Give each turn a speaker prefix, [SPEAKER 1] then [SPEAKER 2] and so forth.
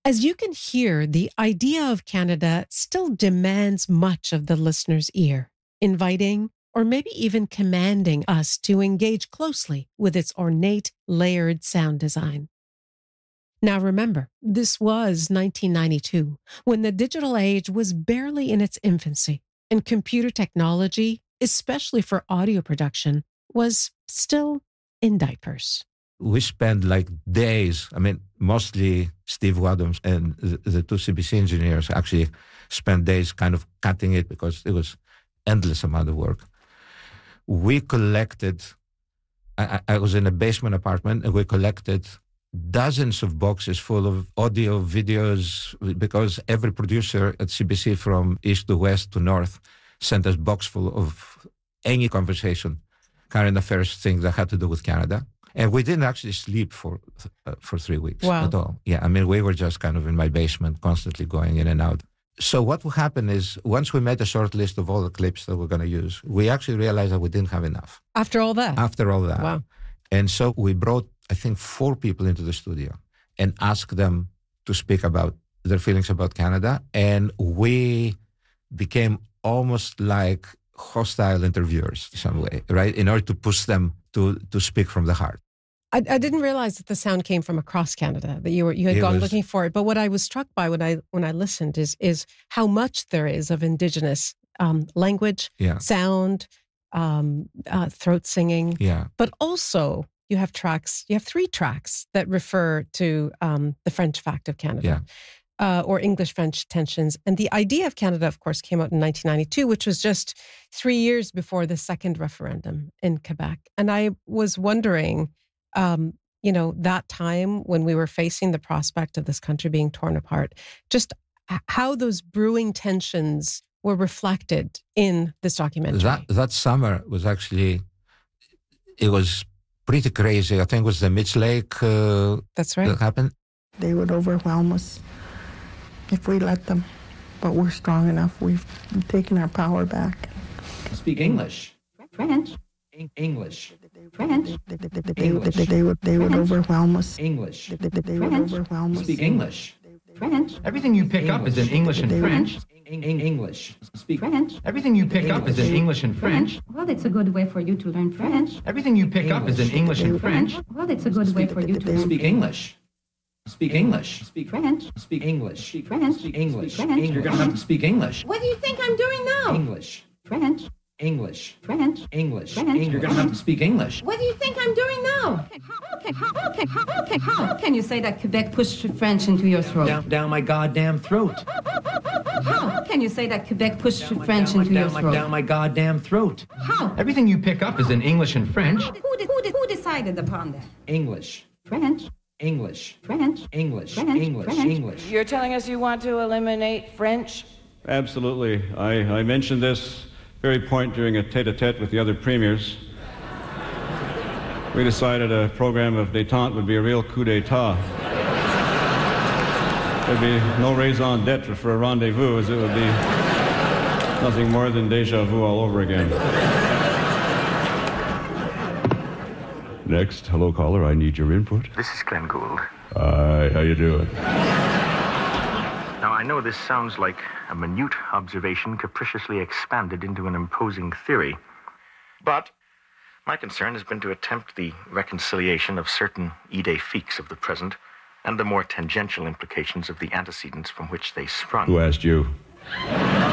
[SPEAKER 1] As you can hear, the idea of Canada still demands much of the listener's ear, inviting or maybe even commanding us to engage closely with its ornate, layered sound design. Now remember, this was 1992, when the digital age was barely in its infancy, and computer technology, especially for audio production, was still in diapers.
[SPEAKER 2] We spent like days, mostly Steve Wadhams and the two CBC engineers actually spent days kind of cutting it because it was endless amount of work. We collected, I was in a basement apartment, and we collected dozens of boxes full of audio, videos, because every producer at CBC from east to west to north sent us box full of any conversation, current affairs, things that had to do with Canada. And we didn't actually sleep for 3 weeks at all. Yeah, we were just kind of in my basement, constantly going in and out. So what will happen is, once we made a short list of all the clips that we're going to use, we actually realized that we didn't have enough.
[SPEAKER 1] After all that?
[SPEAKER 2] After all that.
[SPEAKER 1] Wow.
[SPEAKER 2] And so we brought, I think, 4 people into the studio and asked them to speak about their feelings about Canada. And we became almost like hostile interviewers in some way, right? In order to push them to speak from the heart.
[SPEAKER 1] I didn't realize that the sound came from across Canada, that you had gone looking for it. But what I was struck by when I listened is how much there is of Indigenous language, sound, throat singing.
[SPEAKER 2] Yeah.
[SPEAKER 1] But also you have 3 tracks that refer to the French fact of Canada. Or English-French tensions. And the idea of Canada, of course, came out in 1992, which was just 3 years before the second referendum in Quebec. And I was wondering, that time when we were facing the prospect of this country being torn apart, just how those brewing tensions were reflected in this documentary.
[SPEAKER 2] That summer was actually, it was pretty crazy. I think it was the Mitch Lake
[SPEAKER 1] That's right.
[SPEAKER 2] that happened.
[SPEAKER 3] They would overwhelm us if we let them. But we're strong enough. We've taken our power back.
[SPEAKER 4] Speak English.
[SPEAKER 3] French.
[SPEAKER 4] English.
[SPEAKER 3] French. They would overwhelm us.
[SPEAKER 4] English.
[SPEAKER 3] They would overwhelm us.
[SPEAKER 4] Speak English.
[SPEAKER 3] French.
[SPEAKER 5] Everything you pick up is in English and French.
[SPEAKER 4] English. Speak
[SPEAKER 3] French.
[SPEAKER 5] Everything you pick up is in English and French.
[SPEAKER 3] Well, it's a good way for you to learn French.
[SPEAKER 5] Everything you pick up is in English and French.
[SPEAKER 3] Well, it's a good way for you to learn
[SPEAKER 4] Speak English. Speak English. Speak
[SPEAKER 3] French.
[SPEAKER 4] Speak English. Speak
[SPEAKER 3] French.
[SPEAKER 4] Speak English.
[SPEAKER 3] French.
[SPEAKER 4] You're gonna have to speak English.
[SPEAKER 3] What do you think I'm doing now?
[SPEAKER 4] English.
[SPEAKER 3] French.
[SPEAKER 4] English.
[SPEAKER 3] French.
[SPEAKER 4] English.
[SPEAKER 3] French.
[SPEAKER 4] You're gonna have to speak English.
[SPEAKER 3] What do you think I'm doing now? How can you say that Quebec pushed French into your throat?
[SPEAKER 4] Down my goddamn throat.
[SPEAKER 3] How can you say that Quebec pushed French into your throat?
[SPEAKER 4] Down my goddamn throat.
[SPEAKER 3] How?
[SPEAKER 5] Everything you pick up is in English and French.
[SPEAKER 3] Who decided upon that?
[SPEAKER 4] English.
[SPEAKER 3] French.
[SPEAKER 4] English.
[SPEAKER 3] French.
[SPEAKER 4] English.
[SPEAKER 3] French.
[SPEAKER 4] English.
[SPEAKER 3] French.
[SPEAKER 4] English.
[SPEAKER 6] You're telling us you want to eliminate French?
[SPEAKER 7] Absolutely. I mentioned this very point during a tete-a-tete with the other premiers. We decided a program of détente would be a real coup d'etat. There'd be no raison d'etre for a rendezvous, as it would be nothing more than déjà vu all over again. Next, hello caller, I need your input.
[SPEAKER 8] This is Glenn Gould.
[SPEAKER 7] Hi, how you doing?
[SPEAKER 8] Now, I know this sounds like a minute observation capriciously expanded into an imposing theory, but my concern has been to attempt the reconciliation of certain idées fixes of the present and the more tangential implications of the antecedents from which they sprung.
[SPEAKER 7] Who asked you?